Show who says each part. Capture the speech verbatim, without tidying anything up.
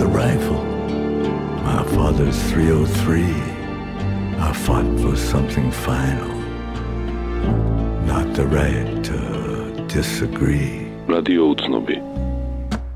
Speaker 1: the rifle. My father's three oh three. I fought for something final. Not the right to disagree.
Speaker 2: Radio Ucnobi.